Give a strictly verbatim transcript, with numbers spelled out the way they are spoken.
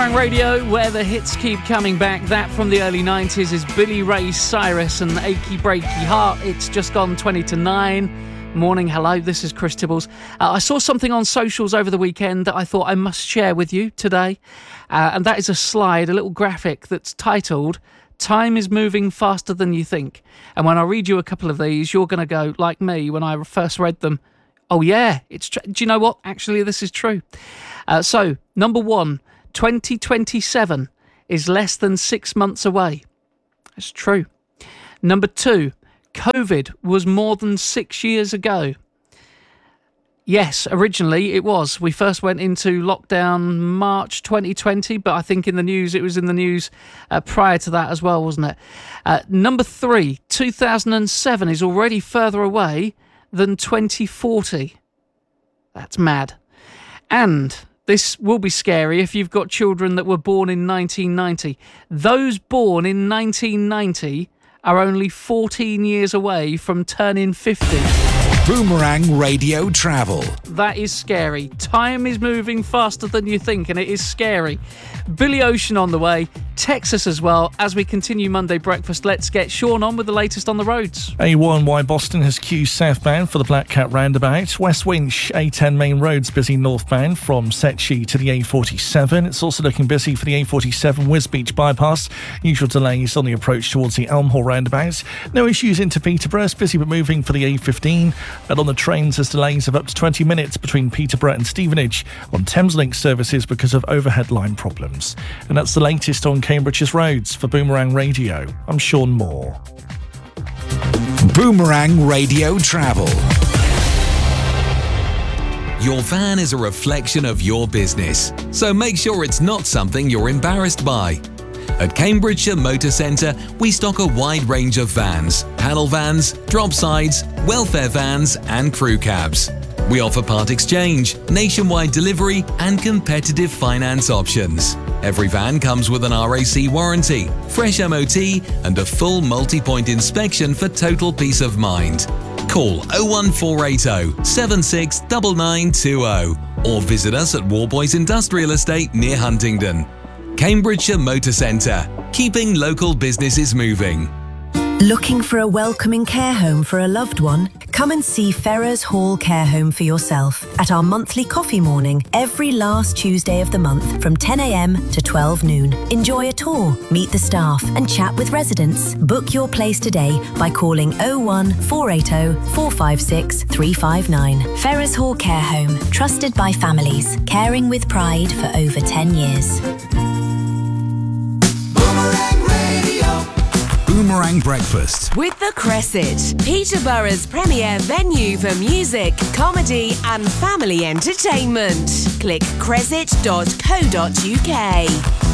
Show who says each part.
Speaker 1: Boomerang Radio, where the hits keep coming back. That from the early nineties is Billy Ray Cyrus and Achy Breaky Heart. It's just gone twenty to nine. Morning, hello, this is Chris Tibbles. Uh, I saw something on socials over the weekend that I thought I must share with you today. Uh, and that is a slide, a little graphic that's titled, Time is Moving Faster Than You Think. And when I read you a couple of these, you're going to go, like me, when I first read them, oh yeah, it's tr- do you know what? Actually, this is true. Uh, so, number one, twenty twenty-seven is less than six months away. That's true. Number two, COVID was more than six years ago. Yes, originally it was. We first went into lockdown March twenty twenty, but I think in the news, it was in the news uh, prior to that as well, wasn't it? Uh, number three, two thousand seven is already further away than twenty forty. That's mad. And this will be scary if you've got children that were born in nineteen ninety. Those born in nineteen ninety are only fourteen years away from turning fifty.
Speaker 2: Boomerang Radio Travel.
Speaker 1: That is scary. Time is moving faster than you think, and it is scary. Billy Ocean on the way, Texas as well. As we continue Monday Breakfast, let's get Sean on with the latest on the roads.
Speaker 3: A one Y Boston has queued southbound for the Black Cat roundabout. West Winch, A ten main roads busy northbound from Setchie to the A forty-seven. It's also looking busy for the A forty-seven Wisbeach bypass. Usual delays on the approach towards the Elmhall roundabout. No issues into Peterborough. It's busy but moving for the A fifteen. And on the trains, there's delays of up to twenty minutes between Peterborough and Stevenage on Thameslink services because of overhead line problems. And that's the latest on Cambridge's roads. For Boomerang Radio, I'm Sean Moore.
Speaker 2: Boomerang Radio Travel.
Speaker 4: Your van is a reflection of your business, so make sure it's not something you're embarrassed by. At Cambridgeshire Motor Centre, we stock a wide range of vans, panel vans, drop sides, welfare vans and crew cabs. We offer part exchange, nationwide delivery and competitive finance options. Every van comes with an R A C warranty, fresh M O T and a full multi-point inspection for total peace of mind. Call oh one four eight oh, seven six nine nine two oh or visit us at Warboys Industrial Estate near Huntingdon. Cambridgeshire Motor Centre, keeping local businesses moving.
Speaker 5: Looking for a welcoming care home for a loved one? Come and see Ferrers Hall Care Home for yourself at our monthly coffee morning every last Tuesday of the month from ten a m to twelve noon. Enjoy a tour, meet the staff and chat with residents. Book your place today by calling oh one four eight oh, four five six, three five nine. Ferrers Hall Care Home, trusted by families, caring with pride for over ten years.
Speaker 2: Boomerang Breakfast
Speaker 6: with The Cresset, Peterborough's premier venue for music, comedy and family entertainment. Click cresset dot co dot uk.